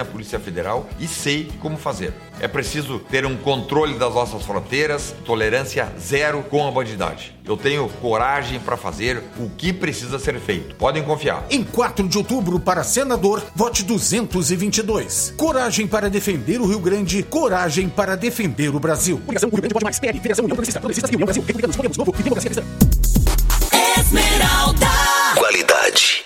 na Polícia Federal e sei como fazer. É preciso ter um controle das nossas fronteiras, tolerância zero com a bandidagem. Eu tenho coragem para fazer o que precisa ser feito. Podem confiar. Em 4 de outubro, para senador, vote 222. Coragem para defender o Rio Grande, coragem para defender o Brasil. Coligação Rio Grande Pode Mais, PL, Federação União Progressista, Progressistas e União Brasil, Republicanos, Podemos Novo e Democracia Cristã. Esmeralda. Qualidade.